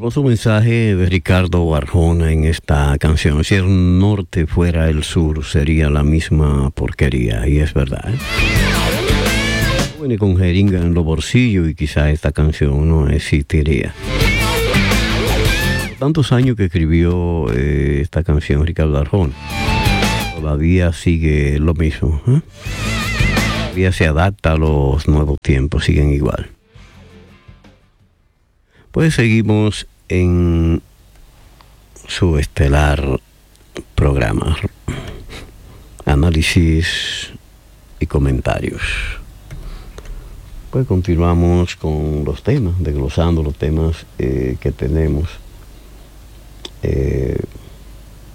Hermoso mensaje de Ricardo Arjona en esta canción. Si el norte fuera el sur, sería la misma porquería. Y es verdad, ¿eh? Viene con jeringa en los bolsillos y quizá esta canción no existiría. Tantos años que escribió esta canción Ricardo Arjona, todavía sigue lo mismo, ¿eh? Todavía se adapta a los nuevos tiempos, siguen igual. Pues seguimos en su estelar programa, análisis y comentarios. Pues continuamos con los temas, desglosando los temas que tenemos